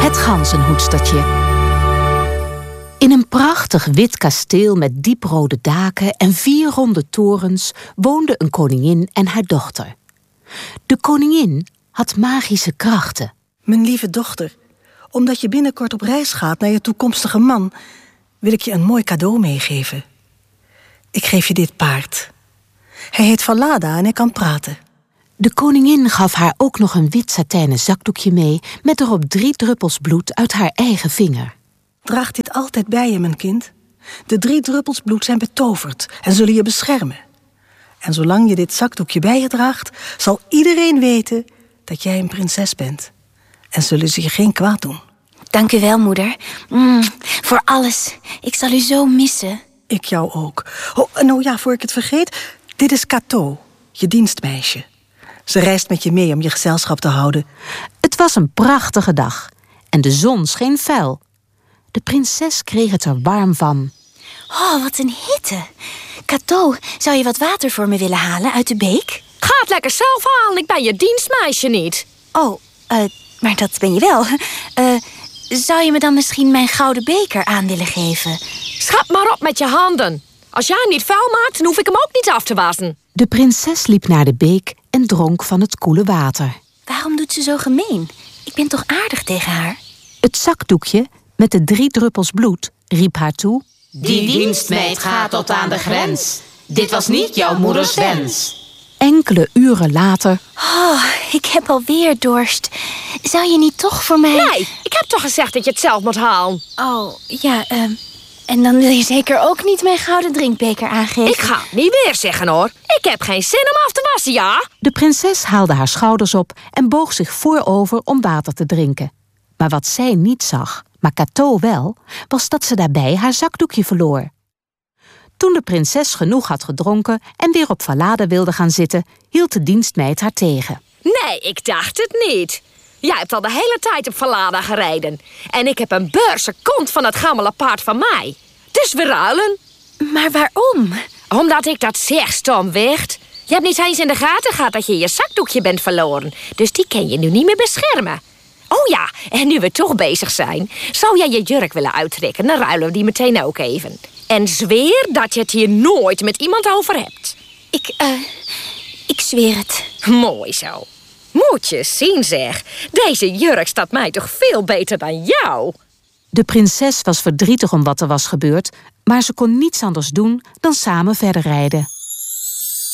Het ganzenhoedstertje. In een prachtig wit kasteel met dieprode daken en 4 ronde torens woonde een koningin en haar dochter. De koningin had magische krachten. Mijn lieve dochter, omdat je binnenkort op reis gaat naar je toekomstige man, wil ik je een mooi cadeau meegeven. Ik geef je dit paard. Hij heet Falada en hij kan praten. De koningin gaf haar ook nog een wit satijnen zakdoekje mee met erop 3 druppels bloed uit haar eigen vinger. Draag dit altijd bij je, mijn kind. De 3 druppels bloed zijn betoverd en zullen je beschermen. En zolang je dit zakdoekje bij je draagt, zal iedereen weten dat jij een prinses bent. En zullen ze je geen kwaad doen. Dank u wel, moeder. Voor alles. Ik zal u zo missen. Ik jou ook. Oh, nou ja, voor ik het vergeet, dit is Cato, je dienstmeisje. Ze reist met je mee om je gezelschap te houden. Het was een prachtige dag en de zon scheen fel. De prinses kreeg het er warm van. Oh, wat een hitte. Cato, zou je wat water voor me willen halen uit de beek? Ga het lekker zelf halen, ik ben je dienstmeisje niet. Oh, maar dat ben je wel. Zou je me dan misschien mijn gouden beker aan willen geven? Schap maar op met je handen. Als jij hem niet vuil maakt, dan hoef ik hem ook niet af te wassen. De prinses liep naar de beek en dronk van het koele water. Waarom doet ze zo gemeen? Ik ben toch aardig tegen haar? Het zakdoekje met de 3 druppels bloed riep haar toe: Die dienstmeid gaat tot aan de grens. Dit was niet jouw moeders wens. Enkele uren later... Oh, ik heb alweer dorst. Zou je niet toch voor mij... Nee, ik heb toch gezegd dat je het zelf moet halen. Oh, ja, en dan wil je zeker ook niet mijn gouden drinkbeker aangeven? Ik ga het niet weer zeggen, hoor. Ik heb geen zin om af te wassen, ja? De prinses haalde haar schouders op en boog zich voorover om water te drinken. Maar wat zij niet zag, maar Cato wel, was dat ze daarbij haar zakdoekje verloor. Toen de prinses genoeg had gedronken en weer op Falada wilde gaan zitten, hield de dienstmeid haar tegen. Nee, ik dacht het niet. Jij hebt al de hele tijd op Falada gereden. En ik heb een beurse kont van het gammele paard van mij. Dus we ruilen. Maar waarom? Omdat ik dat zeg, stomwicht. Je hebt niet eens in de gaten gehad dat je je zakdoekje bent verloren. Dus die kan je nu niet meer beschermen. Oh ja, en nu we toch bezig zijn, zou jij je jurk willen uittrekken? Dan ruilen we die meteen ook even. En zweer dat je het hier nooit met iemand over hebt. Ik zweer het. Mooi zo. Moet je zien, zeg. Deze jurk staat mij toch veel beter dan jou. De prinses was verdrietig om wat er was gebeurd, maar ze kon niets anders doen dan samen verder rijden.